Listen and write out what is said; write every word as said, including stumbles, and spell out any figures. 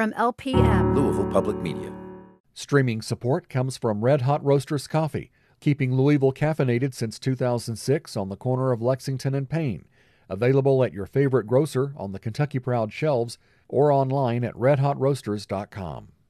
from L P M. Louisville Public Media. Streaming support comes from Red Hot Roasters Coffee, keeping Louisville caffeinated since two thousand six on the corner of Lexington and Payne. Available at your favorite grocer, on the Kentucky Proud shelves, or online at red hot roasters dot com.